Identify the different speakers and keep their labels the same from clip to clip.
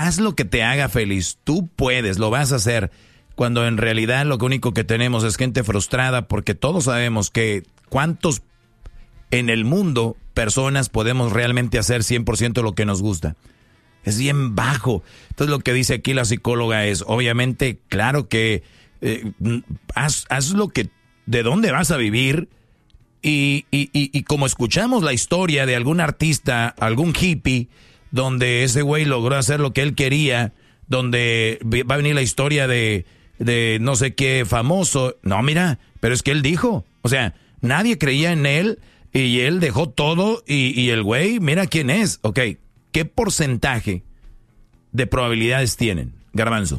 Speaker 1: haz lo que te haga feliz. Tú puedes, lo vas a hacer. Cuando en realidad lo único que tenemos es gente frustrada, porque todos sabemos que cuántos en el mundo personas podemos realmente hacer 100% lo que nos gusta. Es bien bajo. Entonces lo que dice aquí la psicóloga es, obviamente, claro que haz lo que, de dónde vas a vivir. Y como escuchamos la historia de algún artista, algún hippie, donde ese güey logró hacer lo que él quería, donde va a venir la historia de no sé qué famoso. No, mira, pero es que él dijo, o sea, nadie creía en él y él dejó todo y el güey, mira quién es. Ok, ¿qué porcentaje de probabilidades tienen, Garbanzo?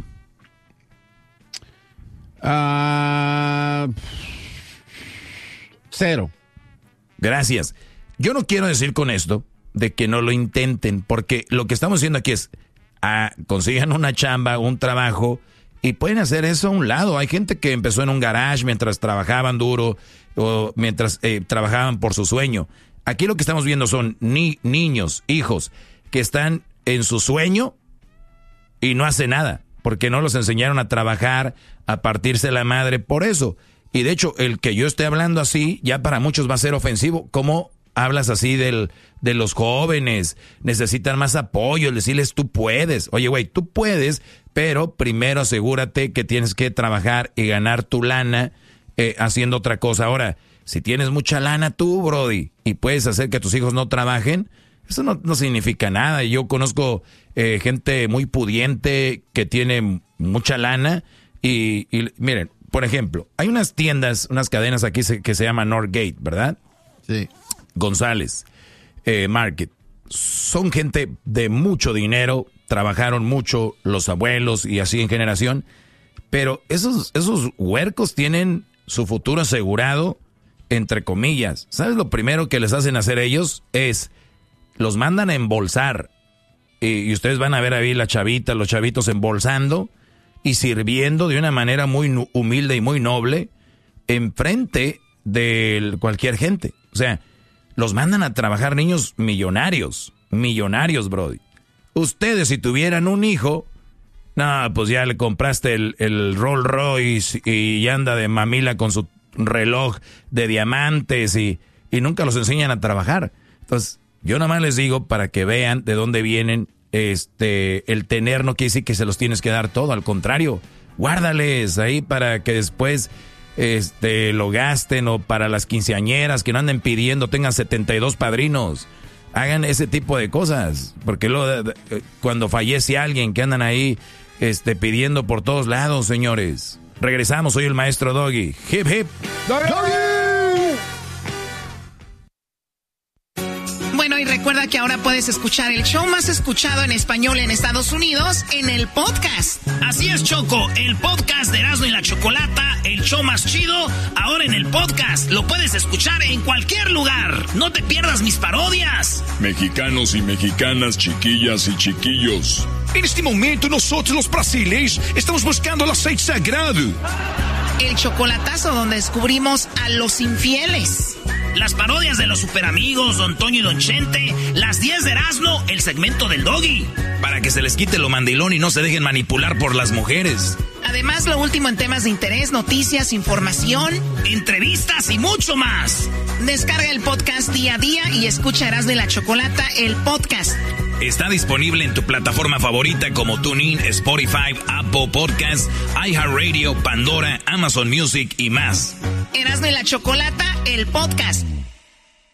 Speaker 2: 0.
Speaker 1: Gracias. Yo no quiero decir con esto de que no lo intenten, porque lo que estamos diciendo aquí es, consigan una chamba, un trabajo, y pueden hacer eso a un lado. Hay gente que empezó en un garage mientras trabajaban duro, o mientras trabajaban por su sueño. Aquí lo que estamos viendo son niños, hijos, que están en su sueño y no hacen nada, porque no los enseñaron a trabajar, a partirse la madre por eso. Y de hecho, el que yo esté hablando así, ya para muchos va a ser ofensivo. ¿Cómo hablas así de los jóvenes? Necesitan más apoyo, decirles tú puedes. Oye, güey, tú puedes, pero primero asegúrate que tienes que trabajar y ganar tu lana haciendo otra cosa. Ahora, si tienes mucha lana tú, brody, y puedes hacer que tus hijos no trabajen, eso no significa nada. Yo conozco gente muy pudiente que tiene mucha lana y miren, por ejemplo, hay unas tiendas, unas cadenas aquí que se llaman Northgate, ¿verdad?
Speaker 2: Sí.
Speaker 1: González Market. Son gente de mucho dinero, trabajaron mucho los abuelos y así en generación, pero esos huercos tienen su futuro asegurado, entre comillas. ¿Sabes lo primero que les hacen hacer ellos? Es, los mandan a embolsar. Y ustedes van a ver ahí la chavita, los chavitos embolsando y sirviendo de una manera muy humilde y muy noble enfrente de cualquier gente. O sea, los mandan a trabajar niños millonarios, brody. Ustedes si tuvieran un hijo, no, pues ya le compraste el Rolls Royce y ya anda de mamila con su reloj de diamantes y nunca los enseñan a trabajar. Entonces, yo nada más les digo para que vean de dónde vienen. El tener no quiere decir que se los tienes que dar todo, al contrario, guárdales ahí para que después lo gasten, o para las quinceañeras que no anden pidiendo, tengan 72 padrinos, hagan ese tipo de cosas, porque luego cuando fallece alguien que andan ahí pidiendo por todos lados, señores. Regresamos, soy el maestro Doggy. Hip hip Doggy.
Speaker 3: Bueno, y recuerda que ahora puedes escuchar el show más escuchado en español en Estados Unidos en el podcast.
Speaker 4: Así es, Choco, el podcast de Erasmo y la Chocolata, el show más chido, ahora en el podcast. Lo puedes escuchar en cualquier lugar. No te pierdas mis parodias.
Speaker 5: Mexicanos y mexicanas, chiquillas y chiquillos.
Speaker 6: En este momento nosotros los brasileños estamos buscando el aceite sagrado.
Speaker 3: El chocolatazo, donde descubrimos a los infieles.
Speaker 4: Las parodias de los superamigos, Don Toño y Don Chente. Las 10 de Erasmo, el segmento del Doggy.
Speaker 1: Para que se les quite lo mandilón y no se dejen manipular por las mujeres.
Speaker 3: Además, lo último en temas de interés, noticias, información,
Speaker 4: entrevistas y mucho más.
Speaker 3: Descarga el podcast día a día y escucha Erasmo y la Chocolata, el podcast.
Speaker 1: Está disponible en tu plataforma favorita como TuneIn, Spotify, Apple Podcasts, iHeartRadio, Pandora, Amazon Music y más.
Speaker 3: Erasmo y la Chocolata, el podcast.